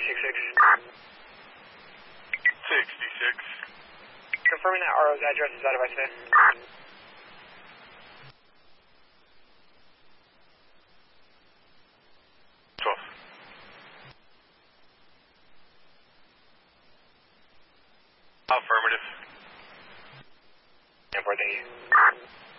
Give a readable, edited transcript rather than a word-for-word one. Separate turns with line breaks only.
66.
66.
Confirming that RO's address is out of Smith.
Affirmative.
Thank you.